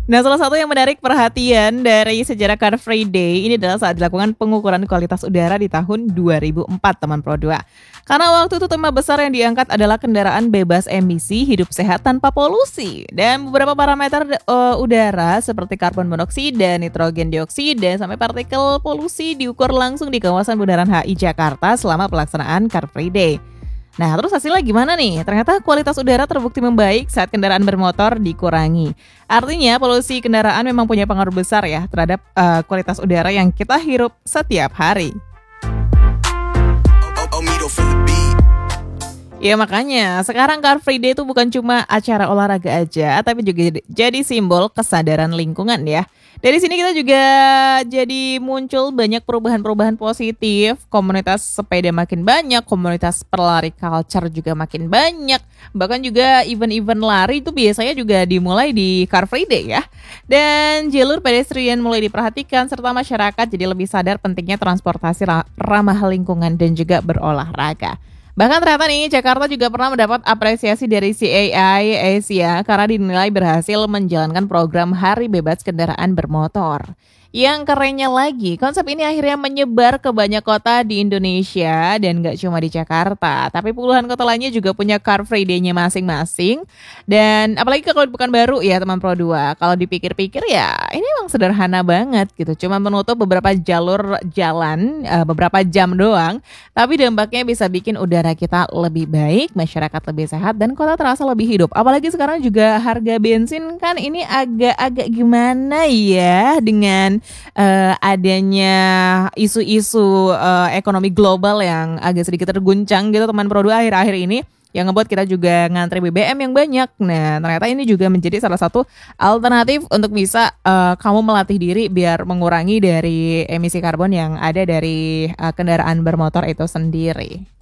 Nah, salah satu yang menarik perhatian dari sejarah Car Free Day ini adalah saat dilakukan pengukuran kualitas udara di tahun 2004, teman Pro 2. Karena waktu itu tema besar yang diangkat adalah kendaraan bebas emisi, hidup sehat tanpa polusi. Dan beberapa parameter udara seperti karbon monoksida, nitrogen dioksida, sampai partikel polusi diukur langsung di kawasan Bundaran HI Jakarta selama pelaksanaan Car Free Day. Nah, terus hasilnya gimana nih? Ternyata kualitas udara terbukti membaik saat kendaraan bermotor dikurangi. Artinya polusi kendaraan memang punya pengaruh besar ya terhadap kualitas udara yang kita hirup setiap hari. Ya makanya sekarang Car Free Day itu bukan cuma acara olahraga aja, tapi juga jadi simbol kesadaran lingkungan ya. Dari sini kita juga jadi muncul banyak perubahan-perubahan positif, komunitas sepeda makin banyak, komunitas pelari culture juga makin banyak, bahkan juga event-event lari itu biasanya juga dimulai di Car Free Day ya. Dan jalur pedestrian mulai diperhatikan serta masyarakat jadi lebih sadar pentingnya transportasi ramah lingkungan dan juga berolahraga. Bahkan ternyata nih Jakarta juga pernah mendapat apresiasi dari CAI Asia karena dinilai berhasil menjalankan program Hari Bebas Kendaraan Bermotor. Yang kerennya lagi, konsep ini akhirnya menyebar ke banyak kota di Indonesia dan gak cuma di Jakarta. Tapi puluhan kota lainnya juga punya Car Free Day-nya masing-masing. Dan apalagi kalau bukan baru ya teman Pro 2. Kalau dipikir-pikir ya ini emang sederhana banget gitu. Cuma menutup beberapa jalur jalan, beberapa jam doang. Tapi dampaknya bisa bikin udara kita lebih baik, masyarakat lebih sehat, dan kota terasa lebih hidup. Apalagi sekarang juga harga bensin kan ini agak-agak gimana ya dengan adanya isu-isu ekonomi global yang agak sedikit terguncang gitu teman Pro 2 akhir-akhir ini yang ngebuat kita juga ngantri BBM yang banyak. Nah ternyata ini juga menjadi salah satu alternatif untuk bisa kamu melatih diri biar mengurangi dari emisi karbon yang ada dari kendaraan bermotor itu sendiri.